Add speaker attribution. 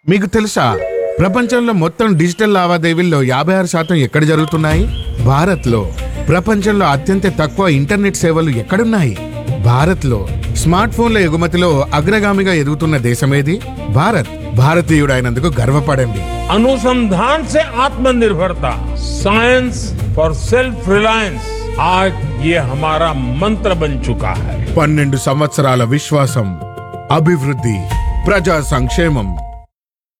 Speaker 1: మీకు తెలుసా ప్రపంచంలో మొత్తం డిజిటల్ లావాదేవీల్లో 56% ఎక్కడ జరుగుతున్నాయి? భారత్లో. ప్రపంచంలో అత్యంత తక్కువ ఇంటర్నెట్ సేవలు ఎక్కడున్నాయి? భారత్లో. స్మార్ట్ ఫోన్ల ఎగుమతిలో అగ్రగామిగా ఎదుగుతున్న దేశమేది? భారత్. భారతీయుడైనందుకు గర్వపడండి.
Speaker 2: अनुसंधान से आत्मनिर्भरता, साइंस फॉर सेल्फ रिलायंस, आज ये हमारा मंत्र बन चुका है.
Speaker 1: 12 సంవత్సరాల విశ్వాసం, అభివృద్ధి, ప్రజా సంక్షేమం.